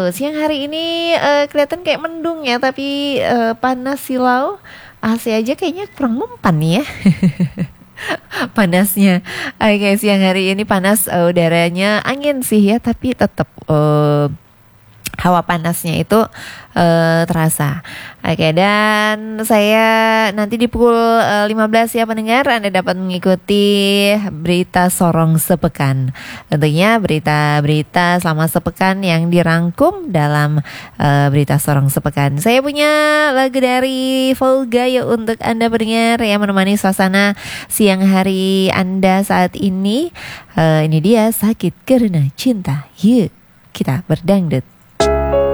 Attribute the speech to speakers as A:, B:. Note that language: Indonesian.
A: siang hari ini kelihatan kayak mendung ya, tapi panas silau. AC aja kayaknya kurang mempan nih ya. Panasnya. Oke, siang hari ini panas, udaranya angin sih ya, tapi tetap hawa panasnya itu terasa. Oke, dan saya nanti di pukul 15 ya pendengar, Anda dapat mengikuti berita Sorong Sepekan. Tentunya berita-berita selama sepekan yang dirangkum dalam berita Sorong Sepekan. Saya punya lagu dari Volga ya untuk Anda pendengar yang menemani suasana siang hari Anda saat ini. Ini dia Sakit Karena Cinta. Yuk kita berdangdut.